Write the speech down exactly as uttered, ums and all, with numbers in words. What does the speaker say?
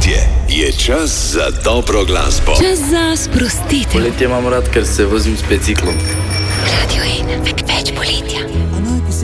poletje je čas za dobro glasbo. Čas za sprostitev. Poletje imam rad, ker se vozim s biciklom. Radio ena, več poletja.